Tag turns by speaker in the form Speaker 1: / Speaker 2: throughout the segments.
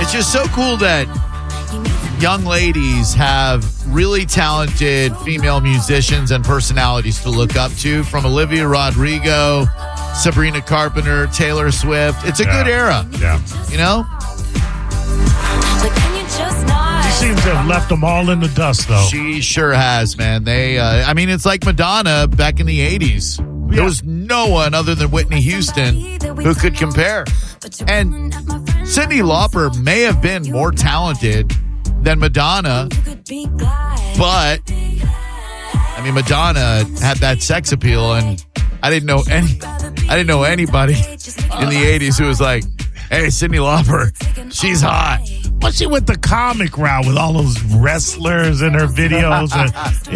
Speaker 1: It's just so cool that young ladies have really talented female musicians and personalities to look up to, from Olivia Rodrigo, Sabrina Carpenter, Taylor Swift. It's a good era.
Speaker 2: Yeah.
Speaker 1: You know?
Speaker 2: She seems to have left them all in the dust, though.
Speaker 1: She sure has, man. It's like Madonna back in the 80s. There was no one other than Whitney Houston who could compare. And Cyndi Lauper may have been more talented than Madonna, but Madonna had that sex appeal, and I didn't know anybody in the 80s who was like, hey, Cyndi Lauper, she's hot.
Speaker 2: Well, she went the comic route with all those wrestlers in her videos. And,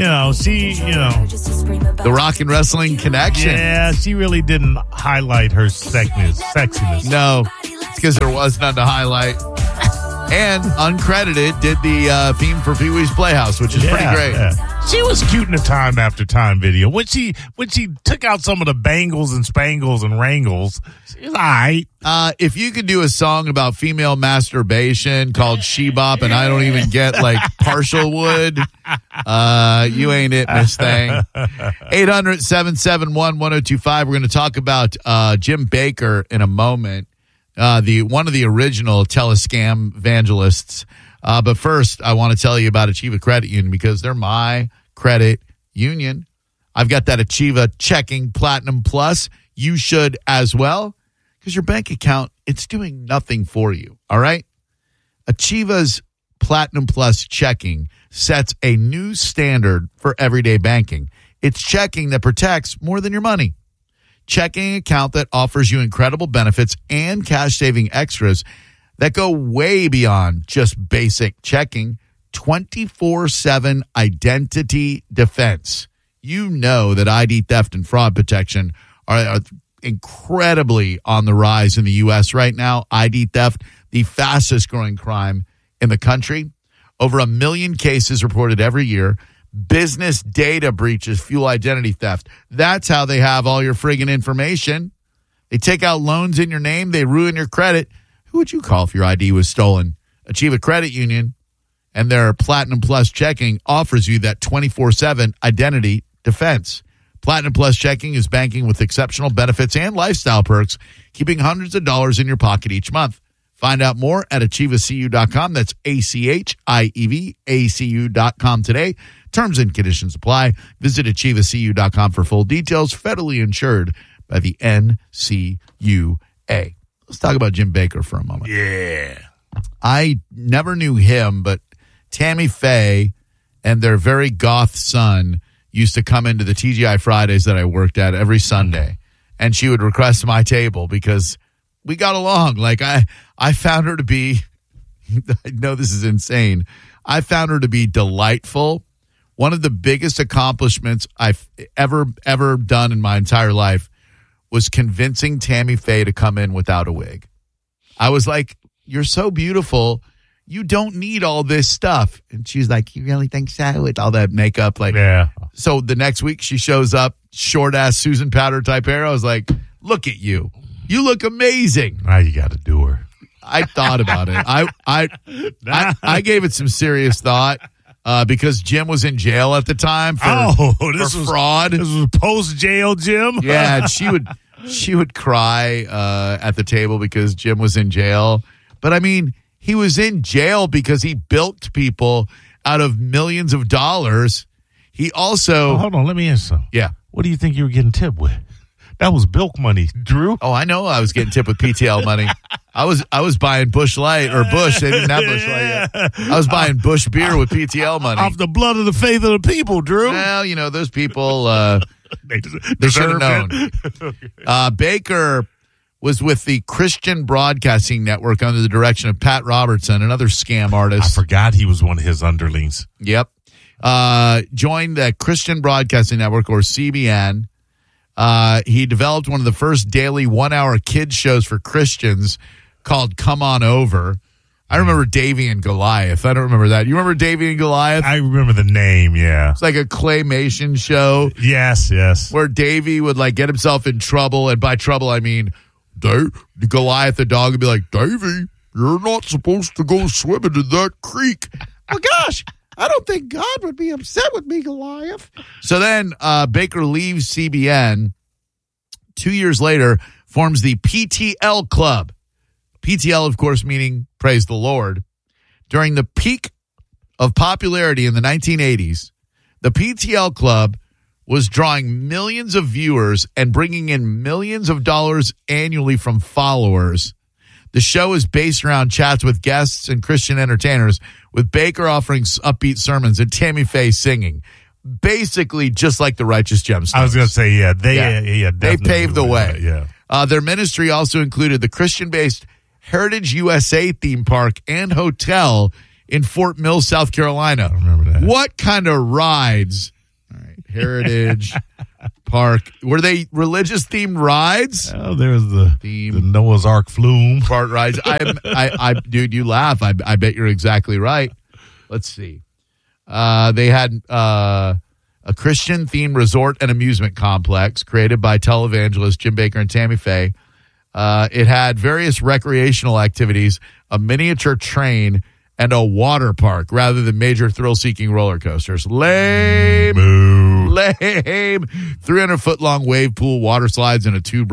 Speaker 1: the rock and wrestling connection.
Speaker 2: Yeah, she really didn't highlight her sexiness.
Speaker 1: No, it's because there was none to highlight. And uncredited did the theme for Pee-wee's Playhouse, which is pretty great.
Speaker 2: Yeah. She was cute in the Time After Time video. When she took out some of the bangles and spangles and wrangles, she was all right.
Speaker 1: If you could do a song about female masturbation called She-Bop, and I don't even get partial wood, you ain't it, Miss Thing. 800-771-1025. We're going to talk about Jim Bakker in a moment. One of the original telescam evangelists. But first, I want to tell you about Achieva Credit Union, because they're my credit union. I've got that Achieva Checking Platinum Plus. You should as well, because your bank account, it's doing nothing for you, all right? Achieva's Platinum Plus checking sets a new standard for everyday banking. It's checking that protects more than your money. Checking account that offers you incredible benefits and cash-saving extras that go way beyond just basic checking. 24/7 identity defense. You know that ID theft and fraud protection are incredibly on the rise in the U.S. right now. ID theft, the fastest growing crime in the country. Over 1 million cases reported every year. Business data breaches fuel identity theft. That's how they have all your friggin' information. They take out loans in your name. They ruin your credit. Who would you call if your ID was stolen? Achieva Credit Union and their Platinum Plus checking offers you that 24/7 identity defense. Platinum Plus checking is banking with exceptional benefits and lifestyle perks, keeping hundreds of dollars in your pocket each month. Find out more at achievacu.com. That's ACHIEVACU.com today. Terms and conditions apply. Visit achievacu.com for full details. Federally insured by the NCUA. Let's talk about Jim Bakker for a moment.
Speaker 2: Yeah.
Speaker 1: I never knew him, but Tammy Faye and their very goth son used to come into the TGI Fridays that I worked at every Sunday, and she would request my table because we got along. I found her to be, I know this is insane, I found her to be delightful. One of the biggest accomplishments I've ever done in my entire life was convincing Tammy Faye to come in without a wig. I was like, you're so beautiful. You don't need all this stuff. And she's like, you really think so? With all that makeup.
Speaker 2: Yeah.
Speaker 1: So the next week she shows up, short-ass Susan Powder type hair. I was like, look at you. You look amazing.
Speaker 2: Now you got to do her.
Speaker 1: I thought about it. I gave it some serious thought. Because Jim was in jail at the time for fraud.
Speaker 2: This was post-jail Jim?
Speaker 1: Yeah, and she would cry at the table because Jim was in jail. But, he was in jail because he bilked people out of millions of dollars. He also...
Speaker 2: hold on, let me ask something.
Speaker 1: Yeah.
Speaker 2: What do you think you were getting tipped with? That was bilk money, Drew.
Speaker 1: Oh, I know I was getting tipped with PTL money. I was buying Busch Light or Busch. They didn't have Busch Light yet. I was buying Busch beer with PTL money.
Speaker 2: Off the blood of the faith of the people, Drew.
Speaker 1: Well, those people, they should have known. Bakker was with the Christian Broadcasting Network under the direction of Pat Robertson, another scam artist.
Speaker 2: I forgot he was one of his underlings.
Speaker 1: Yep. Joined the Christian Broadcasting Network, or CBN. He developed one of the first daily 1-hour kids shows for Christians called Come On Over. I remember Davey and Goliath. I don't remember that. You remember Davey and Goliath?
Speaker 2: I remember the name, yeah.
Speaker 1: It's like a claymation show.
Speaker 2: Yes.
Speaker 1: Where Davey would get himself in trouble. And by trouble, I mean Goliath, the dog, would be like, Davey, you're not supposed to go swimming in that creek. Well, gosh, I don't think God would be upset with me, Goliath. So then Baker leaves CBN. 2 years later, forms the PTL Club. PTL, of course, meaning praise the Lord. During the peak of popularity in the 1980s, the PTL Club was drawing millions of viewers and bringing in millions of dollars annually from followers. The show is based around chats with guests and Christian entertainers, with Baker offering upbeat sermons and Tammy Faye singing. Basically, just like the Righteous Gemstones.
Speaker 2: I was going to say, they
Speaker 1: paved the way.
Speaker 2: Yeah.
Speaker 1: Their ministry also included the Christian-based Heritage USA theme park and hotel in Fort Mill, South Carolina.
Speaker 2: I remember that.
Speaker 1: What kind of rides? All right, Heritage Park. Were they religious-themed rides?
Speaker 2: Oh, there's the Noah's Ark flume.
Speaker 1: Part rides. Dude, you laugh. I bet you're exactly right. Let's see. They had a Christian-themed resort and amusement complex created by televangelists Jim Baker and Tammy Faye. It had various recreational activities, a miniature train, and a water park rather than major thrill-seeking roller coasters. Lame.
Speaker 2: Boo.
Speaker 1: Lame. 300-foot-long wave pool, water slides, and a 2